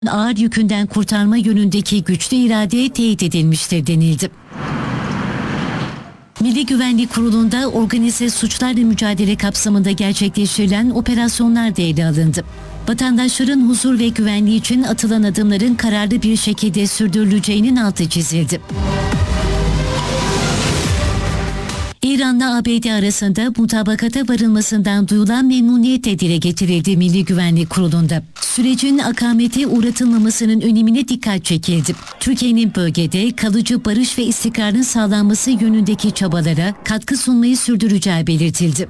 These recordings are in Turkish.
ağır yükünden kurtarma yönündeki güçlü irade teyit edilmiştir denildi. Milli Güvenlik Kurulu'nda organize suçlarla mücadele kapsamında gerçekleştirilen operasyonlar da ele alındı. Vatandaşların huzur ve güvenliği için atılan adımların kararlı bir şekilde sürdürüleceğinin altı çizildi. İran'la ABD arasında mutabakata varılmasından duyulan memnuniyet de dile getirildi Milli Güvenlik Kurulu'nda. Sürecin akamete uğratılmamasının önemine dikkat çekildi. Türkiye'nin bölgede kalıcı barış ve istikrarın sağlanması yönündeki çabalara katkı sunmayı sürdüreceği belirtildi.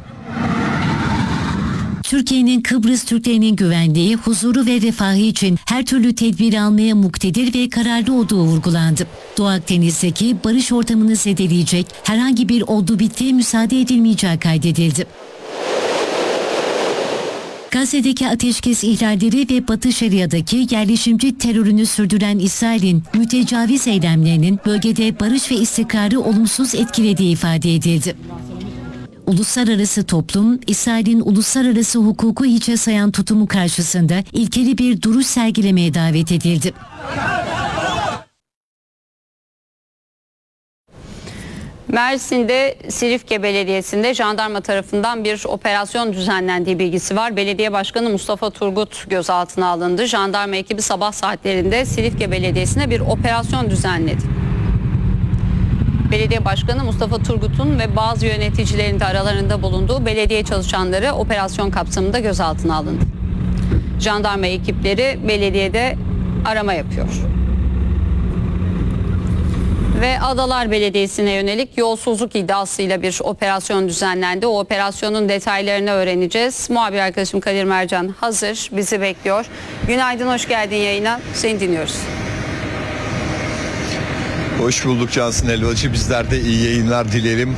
Türkiye'nin Kıbrıs Türklerinin güvenliği, huzuru ve refahı için her türlü tedbir almaya muktedir ve kararlı olduğu vurgulandı. Doğu Akdeniz'deki barış ortamını zedeleyecek herhangi bir oldu bittiye müsaade edilmeyeceği kaydedildi. Gazze'deki ateşkes ihlalleri ve Batı Şeria'daki yerleşimci terörünü sürdüren İsrail'in mütecaviz eylemlerinin bölgede barış ve istikrarı olumsuz etkilediği ifade edildi. Uluslararası toplum, İsrail'in uluslararası hukuku hiçe sayan tutumu karşısında ilkeli bir duruş sergilemeye davet edildi. Mersin'de Silifke Belediyesi'nde jandarma tarafından bir operasyon düzenlendiği bilgisi var. Belediye Başkanı Mustafa Turgut gözaltına alındı. Jandarma ekibi sabah saatlerinde Silifke Belediyesi'ne bir operasyon düzenledi. Belediye Başkanı Mustafa Turgut'un ve bazı yöneticilerin de aralarında bulunduğu belediye çalışanları operasyon kapsamında gözaltına alındı. Jandarma ekipleri belediyede arama yapıyor. Ve Adalar Belediyesi'ne yönelik yolsuzluk iddiasıyla bir operasyon düzenlendi. O operasyonun detaylarını öğreneceğiz. Muhabir arkadaşım Kadir Mercan hazır, bizi bekliyor. Günaydın, hoş geldin yayına. Seni dinliyoruz. Hoş bulduk Cansın Elvacı. Bizler de iyi yayınlar dilerim.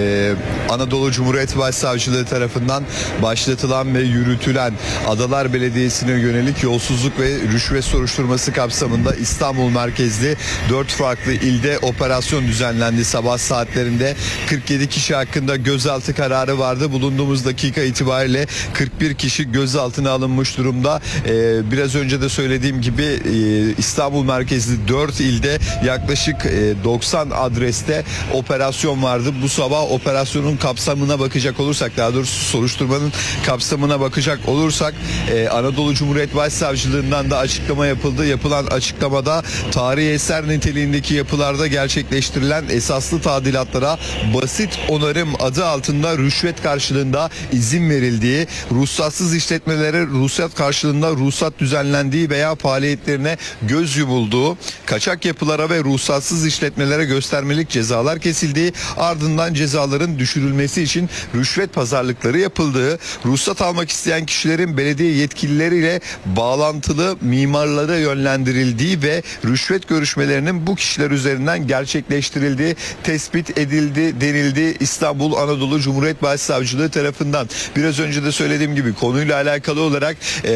Anadolu Cumhuriyet Başsavcılığı tarafından başlatılan ve yürütülen Adalar Belediyesi'ne yönelik yolsuzluk ve rüşvet soruşturması kapsamında İstanbul merkezli 4 farklı ilde operasyon düzenlendi. Sabah saatlerinde 47 kişi hakkında gözaltı kararı vardı. Bulunduğumuz dakika itibariyle 41 kişi gözaltına alınmış durumda. Biraz önce de söylediğim gibi İstanbul merkezli 4 ilde yaklaşık 90 adreste operasyon vardı. Bu sabah operasyonun kapsamına bakacak olursak, daha doğrusu soruşturmanın kapsamına bakacak olursak Anadolu Cumhuriyet Başsavcılığından da açıklama yapıldı. Yapılan açıklamada tarihi eser niteliğindeki yapılarda gerçekleştirilen esaslı tadilatlara basit onarım adı altında rüşvet karşılığında izin verildiği, ruhsatsız işletmelere ruhsat karşılığında ruhsat düzenlendiği veya faaliyetlerine göz yumulduğu, kaçak yapılara ve ruhsatsız işletmelere göstermelik cezalar kesildiği, ardından cezaların düşürülmesi için rüşvet pazarlıkları yapıldığı, ruhsat almak isteyen kişilerin belediye yetkilileriyle bağlantılı mimarlara yönlendirildiği ve rüşvet görüşmelerinin bu kişiler üzerinden gerçekleştirildiği tespit edildi denildi İstanbul Anadolu Cumhuriyet Başsavcılığı tarafından. Biraz önce de söylediğim gibi konuyla alakalı olarak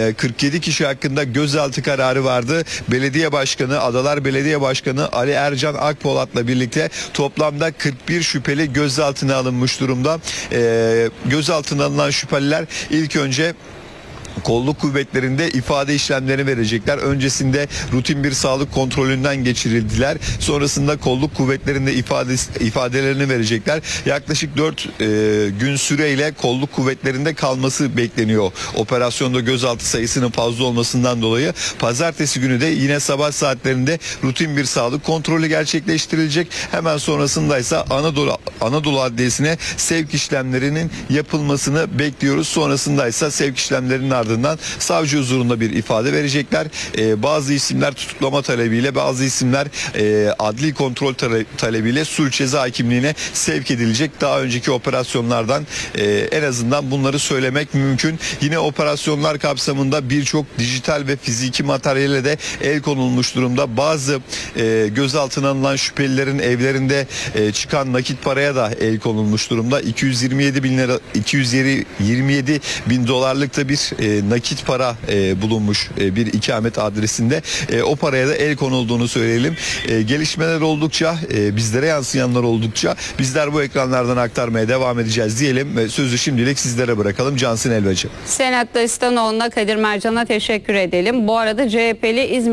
47 kişi hakkında gözaltı kararı vardı. Belediye Başkanı, Adalar Belediye Başkanı Ali Ercan Akpolat'la birlikte toplamda 41 şüpheli gözaltına alınmış durumda. Gözaltına alınan şüpheliler ilk önce kolluk kuvvetlerinde ifade işlemleri verecekler. Öncesinde rutin bir sağlık kontrolünden geçirildiler. Sonrasında kolluk kuvvetlerinde ifadelerini verecekler. Yaklaşık 4 gün süreyle kolluk kuvvetlerinde kalması bekleniyor. Operasyonda gözaltı sayısının fazla olmasından dolayı pazartesi günü de yine sabah saatlerinde rutin bir sağlık kontrolü gerçekleştirilecek. Hemen sonrasında ise Anadolu Adliyesi'ne sevk işlemlerinin yapılmasını bekliyoruz. Sonrasında ise sevk işlemlerinin ardından savcı huzurunda bir ifade verecekler. Bazı isimler tutuklama talebiyle, bazı isimler adli kontrol talebiyle sulh ceza hakimliğine sevk edilecek. Daha önceki operasyonlardan en azından bunları söylemek mümkün. Yine operasyonlar kapsamında birçok dijital ve fiziki materyale de el konulmuş durumda. Bazı gözaltına alınan şüphelilerin evlerinde çıkan nakit paraya da el konulmuş durumda. 227 bin dolarlık da bir nakit para bulunmuş bir ikamet adresinde. O paraya da el konulduğunu söyleyelim. Gelişmeler oldukça, bizlere yansıyanlar oldukça bizler bu ekranlardan aktarmaya devam edeceğiz diyelim ve sözü şimdilik sizlere bırakalım. Cansın Elvacı. Senatta İstanoğlu'na, Kadir Mercan'a teşekkür edelim. Bu arada CHP'li İzmir